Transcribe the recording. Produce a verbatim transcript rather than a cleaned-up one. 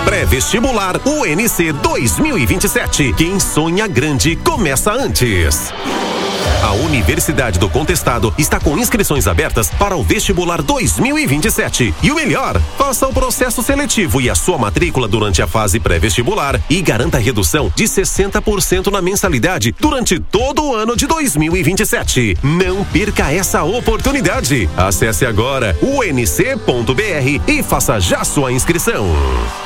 Pré-vestibular U N C dois mil e vinte e sete. Quem sonha grande começa antes. A Universidade do Contestado está com inscrições abertas para o vestibular dois mil e vinte e sete. E o melhor, faça o processo seletivo e a sua matrícula durante a fase pré-vestibular e garanta redução de sessenta por cento na mensalidade durante todo o ano de dois mil e vinte e sete. Não perca essa oportunidade. Acesse agora u n c ponto b r e faça já sua inscrição.